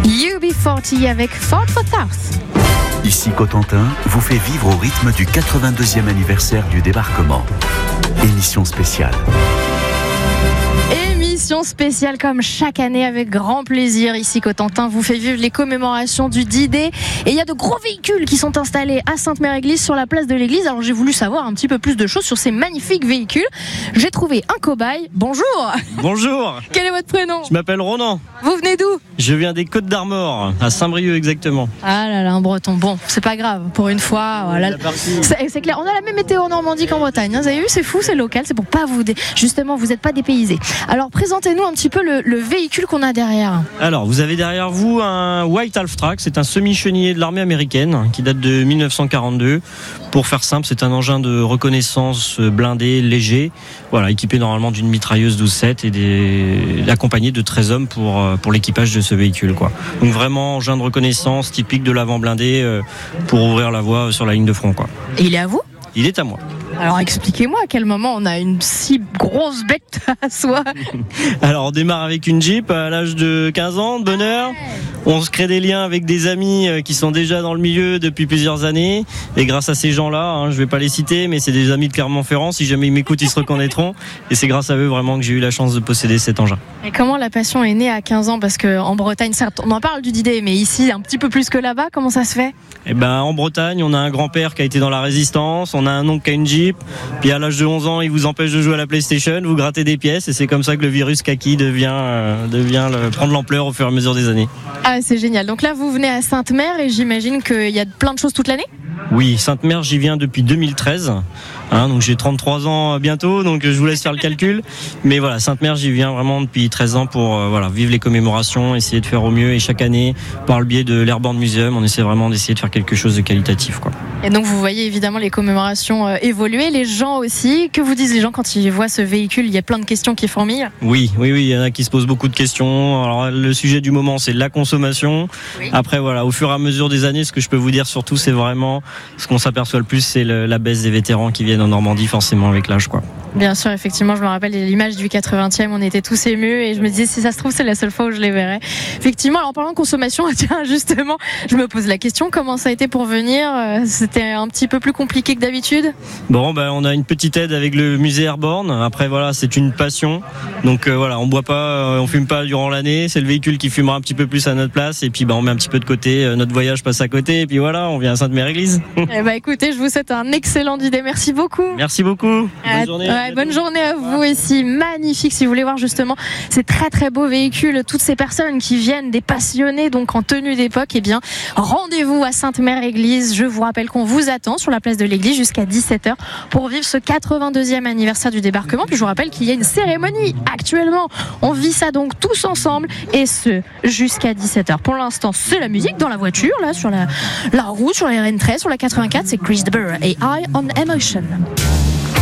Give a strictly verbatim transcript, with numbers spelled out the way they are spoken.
U B quarante avec Ford Fortas. Ici Cotentin vous fait vivre au rythme du quatre-vingt-deuxième anniversaire du débarquement. Émission spéciale. Émission spéciale comme chaque année avec grand plaisir. Ici Cotentin vous fait vivre les commémorations du D-Day et il y a de gros véhicules qui sont installés à Sainte-Mère-Église sur la place de l'église. Alors j'ai voulu savoir un petit peu plus de choses sur ces magnifiques véhicules. J'ai trouvé un cobaye. Bonjour. Bonjour. Quel est votre prénom? Je m'appelle Ronan. Vous venez d'où? Je viens des Côtes d'Armor, à Saint-Brieuc exactement. Ah là là, un breton. Bon, c'est pas grave. Pour une fois, voilà. C'est, c'est clair. On a la même météo en Normandie qu'en Bretagne. Vous avez vu, c'est fou, c'est local. C'est pour pas vous, dé... justement, vous n'êtes pas dépaysés. Alors présentez-nous un petit peu le, le véhicule qu'on a derrière. Alors, vous avez derrière vous un White Half Track. C'est un semi-chenillé de l'armée américaine qui date de mille neuf cent quarante-deux. Pour faire simple, c'est un engin de reconnaissance blindé, léger. Voilà, équipé normalement d'une mitrailleuse douze sept et des... accompagné de treize hommes pour, pour l'équipage de ce véhicule, quoi. Donc vraiment engin de reconnaissance typique de l'avant blindé euh, pour ouvrir la voie sur la ligne de front, quoi. Et il est à vous? Il est à moi. Alors expliquez-moi à quel moment on a une si grosse bête à soi. Alors on démarre avec une Jeep à l'âge de quinze ans, de bonheur. On se crée des liens avec des amis qui sont déjà dans le milieu depuis plusieurs années. Et grâce à ces gens-là, hein, je vais pas les citer, mais c'est des amis de Clermont-Ferrand. Si jamais ils m'écoutent, ils se reconnaîtront. Et c'est grâce à eux vraiment que j'ai eu la chance de posséder cet engin. Et comment la passion est née à quinze ans? Parce qu'en Bretagne, certes, on en parle du D-Day, mais ici, un petit peu plus que là-bas, comment ça se fait? Eh ben, en Bretagne, on a un grand-père qui a été dans la résistance, on a un oncle qui a une Jeep, puis à l'âge de onze ans, il vous empêche de jouer à la PlayStation, vous grattez des pièces, et c'est comme ça que le virus kaki devient, euh, devient le, prendre l'ampleur au fur et à mesure des années. Ah, c'est génial. Donc là, vous venez à Sainte-Mère, et j'imagine qu'il y a plein de choses toute l'année? Oui, Sainte-Mère, j'y viens depuis deux mille treize. Hein, donc j'ai trente-trois ans bientôt, donc je vous laisse faire le calcul. Mais voilà, Sainte-Mère, j'y viens vraiment depuis treize ans pour euh, voilà, vivre les commémorations, essayer de faire au mieux. Et chaque année, par le biais de l'Airborne Museum, on essaie vraiment d'essayer de faire quelque chose de qualitatif, quoi. Et donc vous voyez évidemment les commémorations euh, évoluer, les gens aussi. Que vous disent les gens quand ils voient ce véhicule? Il y a plein de questions qui fourmillent. Oui, oui, oui, il y en a qui se posent beaucoup de questions. Alors le sujet du moment, c'est la consommation. Oui. Après, voilà, au fur et à mesure des années, ce que je peux vous dire surtout, c'est vraiment ce qu'on s'aperçoit le plus, c'est le, la baisse des vétérans qui viennent en Normandie, forcément avec l'âge, quoi. Bien sûr, effectivement, je me rappelle l'image du quatre-vingtième, on était tous émus et je me disais, si ça se trouve, c'est la seule fois où je les verrai. Effectivement, alors en parlant de consommation, tiens, justement, je me pose la question, comment ça a été pour venir? C'était un petit peu plus compliqué que d'habitude? Bon, ben, on a une petite aide avec le musée Airborne. Après, voilà, c'est une passion. Donc, euh, voilà, on boit pas, on fume pas durant l'année. C'est le véhicule qui fumera un petit peu plus à notre place. Et puis, ben, on met un petit peu de côté. Notre voyage passe à côté. Et puis voilà, on vient à Sainte-Mère-Église. Eh ben, écoutez, je vous souhaite un excellent D-Day. Merci beaucoup. Merci beaucoup. Bonne journée. Ouais, bonne journée à vous aussi. Magnifique. Si vous voulez voir justement ces très très beaux véhicules, toutes ces personnes qui viennent, des passionnés donc en tenue d'époque, eh bien, rendez-vous à Sainte-Mère-Église. Je vous rappelle qu'on vous attend sur la place de l'église jusqu'à dix-sept heures pour vivre ce quatre-vingt-deuxième anniversaire du débarquement. Puis je vous rappelle qu'il y a une cérémonie actuellement. On vit ça donc tous ensemble et ce jusqu'à dix-sept heures. Pour l'instant, c'est la musique dans la voiture, là, sur la, la route, sur la R N treize, sur la quatre-vingt-quatre. C'est Chris de Burgh et Eye on Emotion.